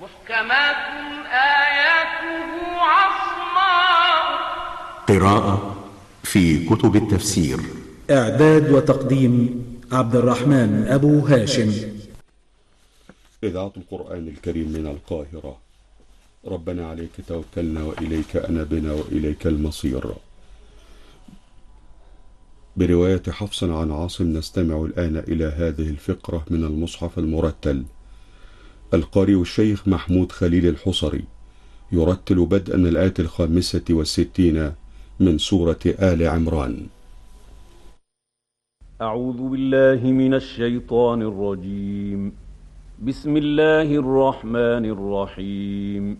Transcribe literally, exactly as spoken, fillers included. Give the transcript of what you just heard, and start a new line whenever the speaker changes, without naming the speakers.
محكمات آياته عصماء.
قراءة في كتب التفسير.
إعداد وتقديم عبد الرحمن أبو هاشم.
إذاعة القرآن الكريم من القاهرة. ربنا عليك توكلنا وإليك أنبنا وإليك المصير. برواية حفص عن عاصم نستمع الآن إلى هذه الفقرة من المصحف المرتل. القارئ الشيخ محمود خليل الحصري يرتل بدءا الآية الخامسة والستين من سورة آل عمران.
أعوذ بالله من الشيطان الرجيم. بسم الله الرحمن الرحيم.